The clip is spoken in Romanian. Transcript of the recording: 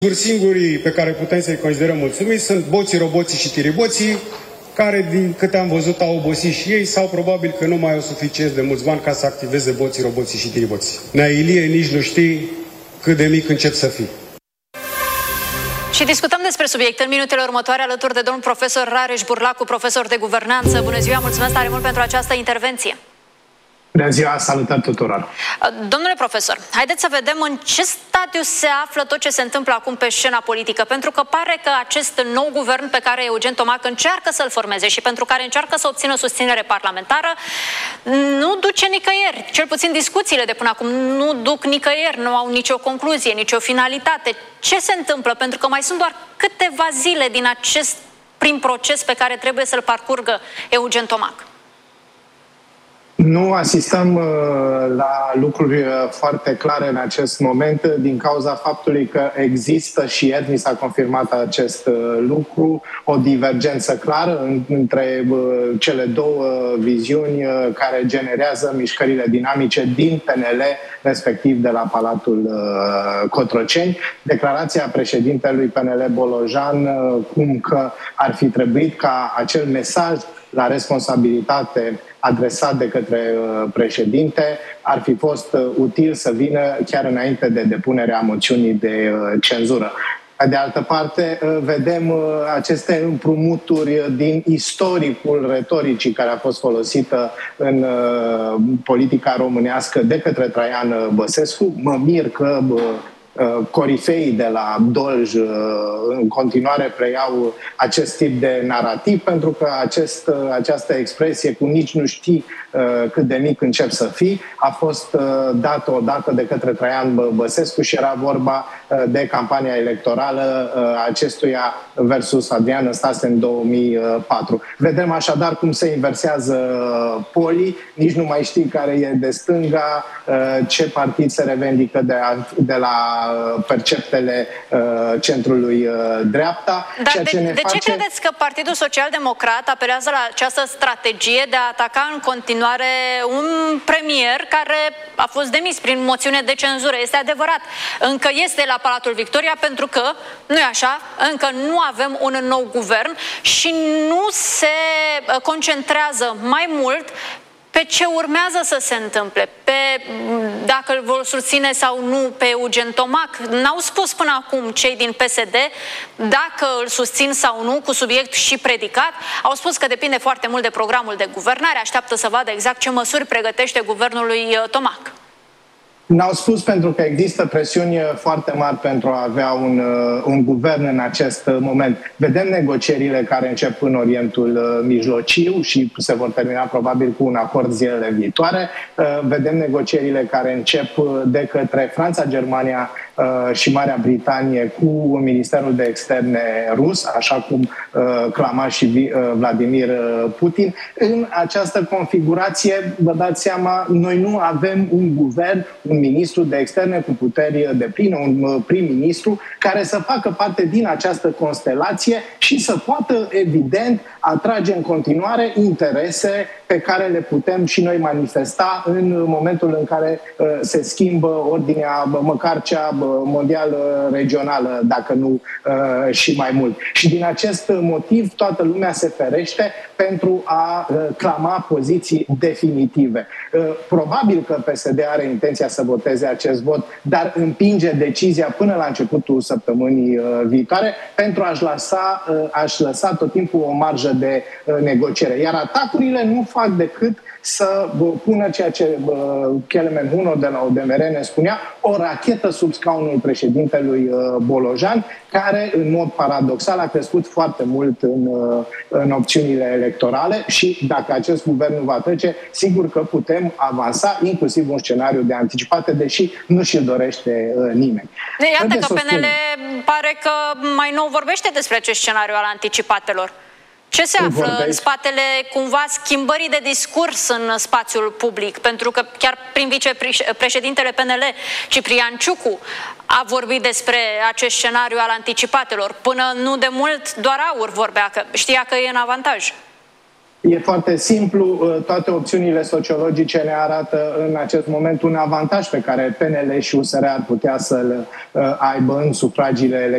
Singurii pe care putem să-i considerăm mulțumiți sunt boții, roboții și tiriboții, care, din câte am văzut, au obosit și ei sau probabil că nu mai au suficient de mulți bani ca să activeze boții, roboții și tiriboții. Nea Ilie, nici nu știi cât de mic încep să fii. Și discutăm despre subiect în minutele următoare alături de domnul profesor Rareș Burlacu, profesor de guvernanță. Bună ziua, mulțumesc tare mult pentru această intervenție. Bună ziua, salutări tuturor! Domnule profesor, haideți să vedem în ce stadiu se află tot ce se întâmplă acum pe scena politică, pentru că pare că acest nou guvern pe care Eugen Tomac încearcă să-l formeze și pentru care încearcă să obțină susținere parlamentară, nu duce nicăieri. Cel puțin discuțiile de până acum nu duc nicăieri, nu au nicio concluzie, nicio finalitate. Ce se întâmplă? Pentru că mai sunt doar câteva zile din acest prim proces pe care trebuie să-l parcurgă Eugen Tomac. Nu asistăm la lucruri foarte clare în acest moment din cauza faptului că există și ieri mi s-a confirmat acest lucru, o divergență clară între cele două viziuni care generează mișcările dinamice din PNL, respectiv de la Palatul Cotroceni. Declarația președintelui PNL Bolojan cum că ar fi trebuit ca acel mesaj la responsabilitate adresat de către președinte ar fi fost util să vină chiar înainte de depunerea moțiunii de cenzură. De altă parte, vedem aceste împrumuturi din istoricul retoricii care a fost folosită în politica românească de către Traian Băsescu. Mă mir că corifeii de la Dolj în continuare preiau acest tip de narativ, pentru că această expresie cu nici nu știi cât de mic încep să fii a fost dată odată de către Traian Băsescu și era vorba de campania electorală acestuia versus Adrian Năstase în 2004. Vedem așadar cum se inversează polii, nici nu mai știi care e de stânga, ce partid se revendică de la perceptele centrului dreapta. Dar de ce credeți că Partidul Social-Democrat apelează la această strategie de a ataca în continuare un premier care a fost demis prin moțiune de cenzură? Este adevărat, încă este la Palatul Victoria, pentru că, nu-i așa, încă nu avem un nou guvern și nu se concentrează mai mult pe ce urmează să se întâmple, pe dacă îl vor susține sau nu pe Eugen Tomac. N-au spus până acum cei din PSD dacă îl susțin sau nu, cu subiect și predicat. Au spus că depinde foarte mult de programul de guvernare, așteaptă să vadă exact ce măsuri pregătește guvernul lui Tomac. N-au spus pentru că există presiuni foarte mari pentru a avea un guvern în acest moment. Vedem negocierile care încep în Orientul Mijlociu și se vor termina probabil cu un acord zilele viitoare. Vedem negocierile care încep de către Franța, Germania și Marea Britanie cu Ministerul de Externe rus, așa cum clama și Vladimir Putin. În această configurație, vă dați seama, noi nu avem un guvern, un ministru de externe cu puteri depline, un prim-ministru care să facă parte din această constelație și să poată, evident, atrage în continuare interese pe care le putem și noi manifesta în momentul în care se schimbă ordinea, măcar cea mondială regională, dacă nu și mai mult. Și din acest motiv toată lumea se ferește pentru a clama poziții definitive. Probabil că PSD are intenția să voteze acest vot, dar împinge decizia până la începutul săptămânii viitoare pentru a-și lăsa tot timpul o marjă de negociere. Iar atacurile nu fac decât să pună ceea ce Kelemen Huno de la ODMR ne spunea, o rachetă sub scaunul președintelui Bolojan, care în mod paradoxal a crescut foarte mult în opțiunile electorale și dacă acest guvern nu va trece, sigur că putem avansa inclusiv un scenariu de anticipate, deși nu și-l dorește nimeni. Iată că PNL pare că mai nou vorbește despre acest scenariu al anticipatelor. Ce se află în spatele, cumva, schimbării de discurs în spațiul public? Pentru că chiar prin vicepreședintele PNL, Ciprian Ciucu, a vorbit despre acest scenariu al anticipatelor. Până nu de mult, doar Aur vorbea, că știa că e în avantaj. E foarte simplu, toate opțiunile sociologice ne arată în acest moment un avantaj pe care PNL și USR ar putea să-l aibă în sufragiile electorale